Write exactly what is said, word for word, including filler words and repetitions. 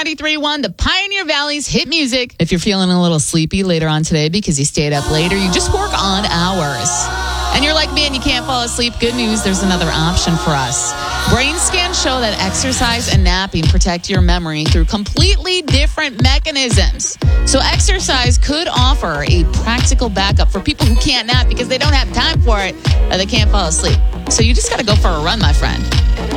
ninety-three point one, the Pioneer Valley's hit music. If you're feeling a little sleepy later on today because you stayed up later, you just work on hours. And you're like, man, you can't fall asleep. Good news, there's another option for us. Brain scans show that exercise and napping protect your memory through completely different mechanisms. So exercise could offer a practical backup for people who can't nap because they don't have time for it or they can't fall asleep. So you just got to go for a run, my friend.